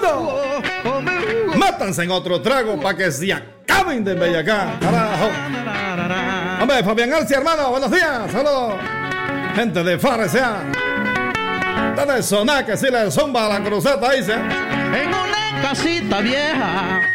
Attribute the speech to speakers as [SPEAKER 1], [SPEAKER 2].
[SPEAKER 1] mundo. Métanse en otro trago para que se acaben de embellacá, carajo. Hombre, Fabián García, hermano, buenos días, saludos. Gente de Faresea. Está de sonar que si le zumba a la cruceta, dice.
[SPEAKER 2] En una casita vieja